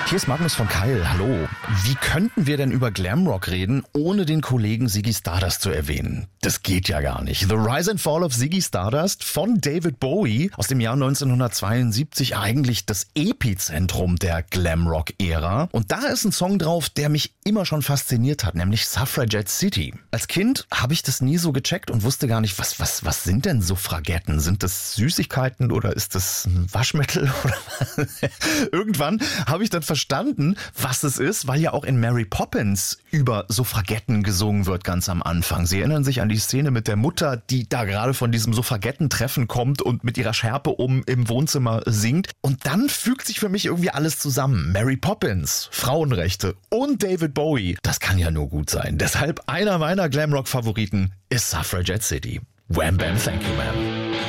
Hier ist Magnus von Keil. Hallo. Wie könnten wir denn über Glamrock reden, ohne den Kollegen Ziggy Stardust zu erwähnen? Das geht ja gar nicht. The Rise and Fall of Ziggy Stardust von David Bowie aus dem Jahr 1972, eigentlich das Epizentrum der Glamrock-Ära. Und da ist ein Song drauf, der mich immer schon fasziniert hat, nämlich Suffragette City. Als Kind habe ich das nie so gecheckt und wusste gar nicht, was sind denn Suffragetten? Sind das Süßigkeiten oder ist das ein Waschmittel? Irgendwann habe ich dann verstanden, was es ist, weil ja auch in Mary Poppins über Suffragetten gesungen wird ganz am Anfang. Sie erinnern sich an die Szene mit der Mutter, die da gerade von diesem Suffragettentreffen kommt und mit ihrer Schärpe im Wohnzimmer singt. Und dann fügt sich für mich irgendwie alles zusammen. Mary Poppins, Frauenrechte und David Bowie. Das kann ja nur gut sein. Deshalb einer meiner Glamrock-Favoriten ist Suffragette City. Wham Bam Thank You Ma'am.